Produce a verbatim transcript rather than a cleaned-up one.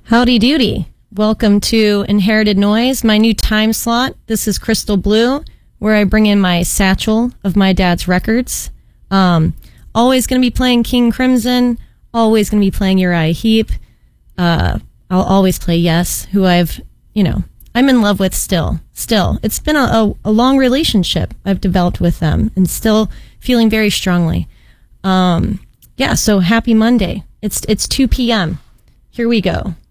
Howdy doody. Welcome to Inherited Noise, my new time slot. This is Crystal Blue, where I bring in my satchel of my dad's records. Um, always going to be playing King Crimson, always going to be playing Uriah Heep. Uh, I'll always play Yes, who I've, you know, I'm in love with still. Still. It's been a, a, a long relationship I've developed with them and still feeling very strongly. Um, yeah, so happy Monday. It's, it's two p.m. Here we go.